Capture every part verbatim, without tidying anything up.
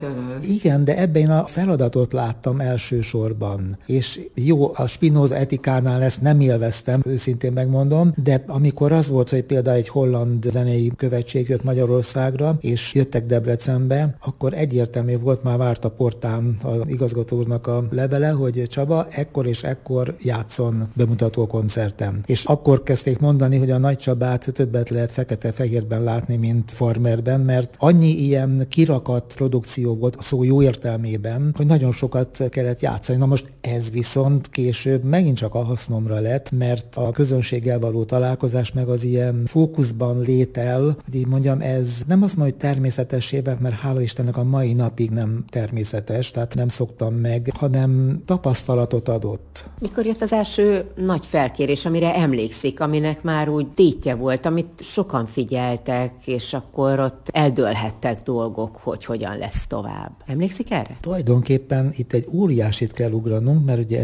Igen, de ebben én a feladatot láttam elsősorban. És jó, a Spinoza etikánál ezt nem élveztem, őszintén megmondom, de amikor az volt, hogy például egy holland zenei követség jött Magyarországra, és jöttek Debrecenbe, akkor egyértelmű volt, már várt a portán az igazgató úrnak a levele, hogy Csaba, ekkor és ekkor játszon bemutató koncertem. És akkor kezdték mondani, hogy a Nagy Csabát többet lehet fekete-fehérben látni, mint Farmerben, mert annyi ilyen kirakat produkció volt a szó jó értelmében, hogy nagyon sokat kellett játszani. Na most ez viszont később megint csak a hasznomra lett, mert a közönséggel való találkozás meg az ilyen fókuszban létel, hogy így mondjam, ez nem azt mondja, hogy természetesében, mert hála Istennek a mai napig nem természetes, tehát nem szoktam meg, hanem tapasztalatot adott. Mikor jött az első nagy felkérés, amire emlékszik, aminek már úgy tétje volt, amit sokan figyeltek, és akkor ott eldőlhettek dolgok, hogy hogyan lesz tovább. Emlékszik erre? Tulajdonképpen itt egy óriásit kell ugranunk, mert ugye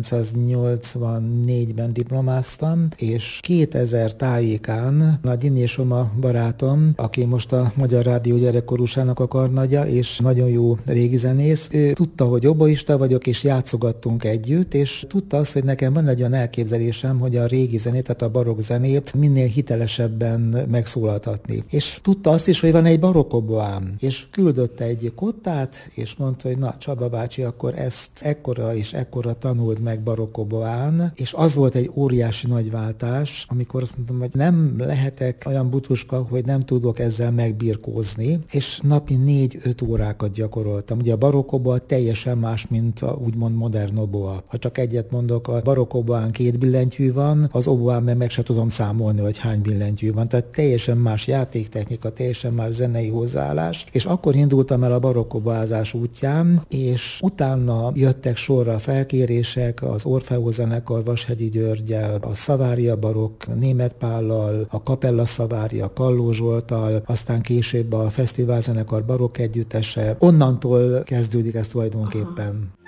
ezerkilencszáznyolcvannégyben diplomáztam, és kétezer tájékán a Dinnyé Soma barátom, aki most a Magyar Rádió gyerekkorúsának a karnagya, és nagyon jó régi zenész, ő tudta, hogy oboista vagyok, és játszogattunk együtt, és tudta azt, hogy nekem van egy olyan elképzelésem, hogy a régi zenét, tehát a barokk zenét minél hitelesebben megszólaltatni. És tudta azt is, hogy van egy barokkoboám, és küldött egy kottát, és mondta, hogy na, Csaba bácsi, akkor ezt ekkora és ekkora tanuld meg barokkoboán, és az volt egy óriási nagy váltás, amikor azt mondtam, hogy nem lehetek olyan butuska, hogy nem tudok ezzel megbirkózni, és napi négy-öt órákat gyakoroltam. Ugye a barokkoboa teljesen más, mint a úgymond modern oboa. Ha csak egyet mondok, a barokkoboán két billentyű van, az oboán meg se tudom számolni, hogy hány billentyű van. Tehát teljesen más játéktechnika, teljesen más zenei hozzáállás, és akkor indultam el a barokkobázás útján, és utána jöttek sorra felkérések az Orfeó zenekar Vashegyi Györggyel, a Szavária barokk Németh Pállal, a Kapella Szavária Kalló Zsolttal, aztán később a Fesztivál zenekar barokk együttese. Onnantól kezdődik ez tulajdonképpen. Aha.